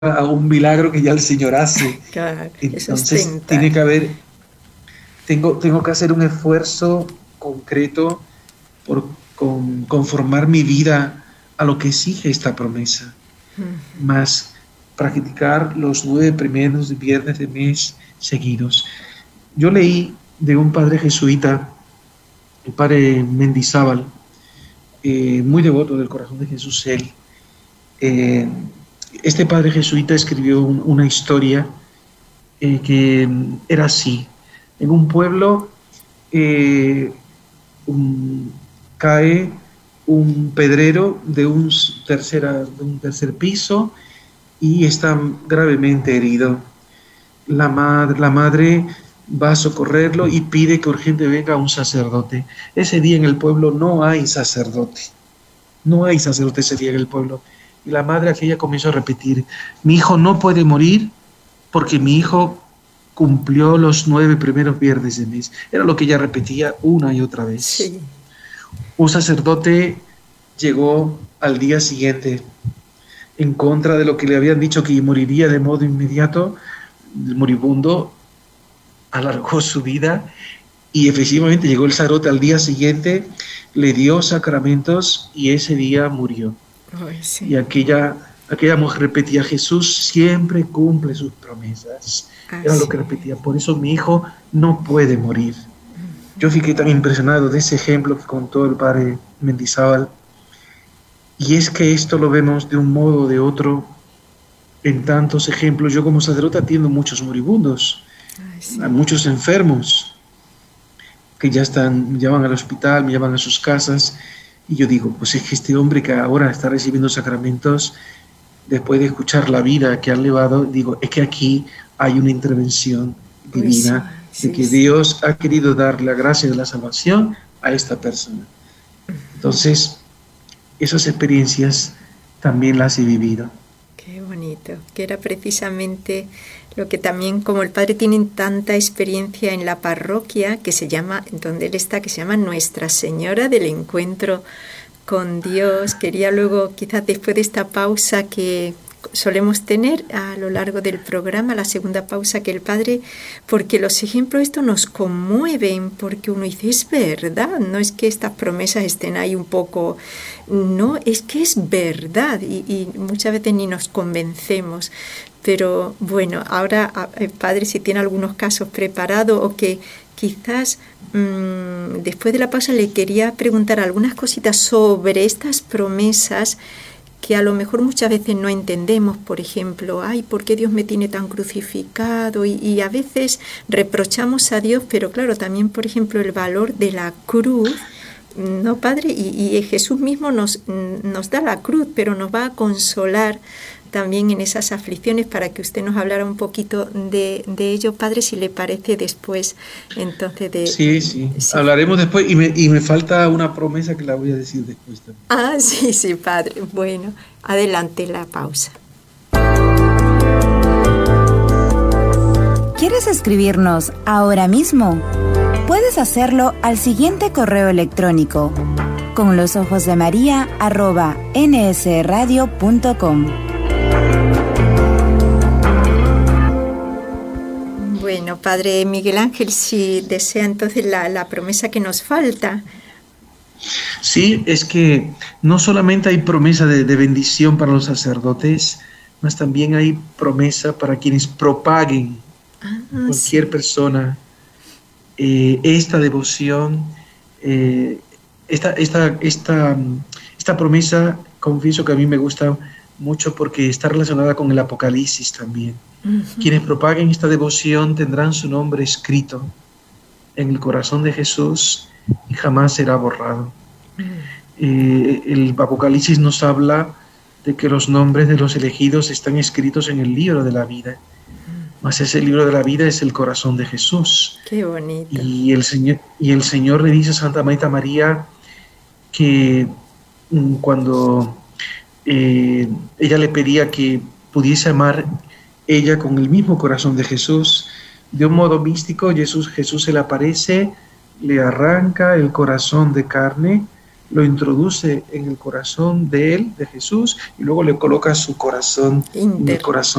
a un milagro que ya el Señor hace. Claro, eso es Entonces, tentar. tengo que hacer un esfuerzo concreto por conformar mi vida a lo que exige esta promesa, más practicar los 9 primeros viernes de mes seguidos. Yo leí de un padre jesuita, el padre Mendizábal, muy devoto del corazón de Jesús, él. eh, este padre jesuita escribió una historia que era así. En un pueblo eh, un- cae un pedrero de un tercer piso y está gravemente herido. La madre va a socorrerlo y pide que urgente venga un sacerdote. Ese día en el pueblo no hay sacerdote. No hay sacerdote ese día en el pueblo. Y la madre aquella comenzó a repetir, mi hijo no puede morir porque mi hijo cumplió los 9 primeros viernes de mes. Era lo que ella repetía una y otra vez. Sí. Un sacerdote llegó al día siguiente en contra de lo que le habían dicho que moriría de modo inmediato. El moribundo alargó su vida y efectivamente llegó el sacerdote al día siguiente, le dio sacramentos y ese día murió. Ay, Y sí. aquella mujer repetía, Jesús siempre cumple sus promesas. Era lo Así que repetía, por eso mi hijo no puede morir. Yo fiqué tan impresionado de ese ejemplo que contó el padre Mendizábal. Y es que esto lo vemos de un modo o de otro en tantos ejemplos. Yo como sacerdote atiendo muchos moribundos, Ay, a sí. muchos enfermos que ya están, me llaman al hospital, me llaman a sus casas. Y yo digo, pues es que este hombre que ahora está recibiendo sacramentos, después de escuchar la vida que ha llevado, digo, es que aquí hay una intervención Uy, sí, divina de sí, que sí. Dios ha querido dar la gracia de la salvación a esta persona. Entonces, esas experiencias también las he vivido. Qué bonito, que era precisamente lo que también, como el padre tiene tanta experiencia en la parroquia, que se llama, donde él está, que se llama Nuestra Señora del Encuentro con Dios. Quería luego, quizás después de esta pausa que solemos tener a lo largo del programa, la segunda pausa, que el padre, porque los ejemplos estos nos conmueven, porque uno dice, es verdad, no es que estas promesas estén ahí un poco, no, es que es verdad y muchas veces ni nos convencemos. Pero bueno, ahora el padre, si tiene algunos casos preparados o que quizás después de la pausa le quería preguntar algunas cositas sobre estas promesas que a lo mejor muchas veces no entendemos. Por ejemplo, ay, ¿por qué Dios me tiene tan crucificado? Y a veces reprochamos a Dios, pero claro, también, por ejemplo, el valor de la cruz, ¿no, padre? Y Jesús mismo nos da la cruz, pero nos va a consolar también en esas aflicciones, para que usted nos hablara un poquito de ello, padre, si le parece después, entonces Sí, sí, sí. hablaremos después y me falta una promesa que la voy a decir después también. Ah, sí, sí, padre. Bueno, adelante la pausa. ¿Quieres escribirnos ahora mismo? Puedes hacerlo al siguiente correo electrónico: conlosojosdemaria@nsradio.com. Bueno, padre Miguel Ángel, si desea entonces la promesa que nos falta. Sí, es que no solamente hay promesa de bendición para los sacerdotes, mas también hay promesa para quienes propaguen Ah, cualquier sí. persona esta devoción, eh, esta promesa, confieso que a mí me gusta mucho porque está relacionada con el Apocalipsis también. Quienes propaguen esta devoción tendrán su nombre escrito en el corazón de Jesús y jamás será borrado. El Apocalipsis nos habla de que los nombres de los elegidos están escritos en el libro de la vida, mas ese libro de la vida es el corazón de Jesús. Qué bonito. Y el Señor le dice a Santa María que cuando ella le pedía que pudiese amar ella con el mismo corazón de Jesús, de un modo místico, Jesús se le aparece, le arranca el corazón de carne, lo introduce en el corazón de él, de Jesús, y luego le coloca su corazón en el corazón